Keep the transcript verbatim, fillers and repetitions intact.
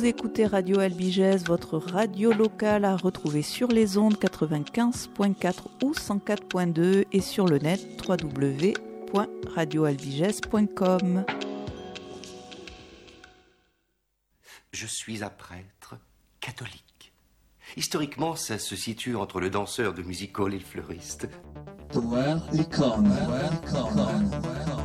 Vous écoutez Radio Albigès, votre radio locale à retrouver sur les ondes quatre-vingt-quinze point quatre ou cent quatre point deux et sur le net w w w point radio albigès point com. Je suis un prêtre catholique. Historiquement, ça se situe entre le danseur de music hall et le fleuriste. The world, les cornes, the world, cornes.